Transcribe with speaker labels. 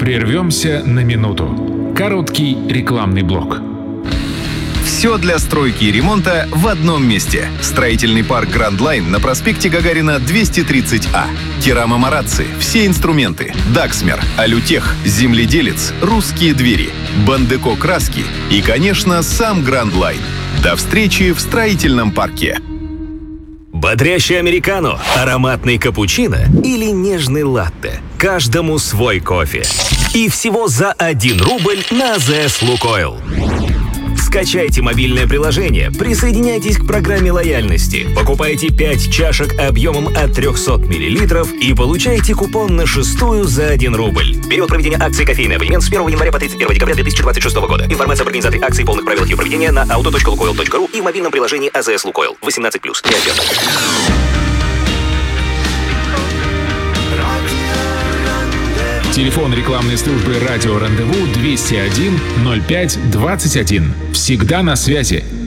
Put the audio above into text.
Speaker 1: Прервемся на минуту. Короткий рекламный блок.
Speaker 2: Все для стройки и ремонта в одном месте. Строительный парк Grand Line на проспекте Гагарина 230А. Керама Марацци, все инструменты, Даксмер, Алютех, Земледелец, Русские двери, Бандеко краски и, конечно, сам Grand Line. До встречи в строительном парке.
Speaker 3: Бодрящий американо, ароматный капучино или нежный латте. Каждому свой кофе. И всего за 1 рубль на АЗС Лукойл. Скачайте мобильное приложение, присоединяйтесь к программе лояльности, покупайте 5 чашек объемом от 300 мл и получайте купон на 6-ю за 1 рубль. Период проведения акции «Кофейный абонемент» с 1 января по 31 декабря 2026 года. Информация об организации акции и полных правилах ее проведения на auto.lukoil.ru и в мобильном приложении АЗС Лукойл. 18+. Не обязательно.
Speaker 1: Телефон рекламной службы «Радио Рандеву» 201 05 21. Всегда на связи.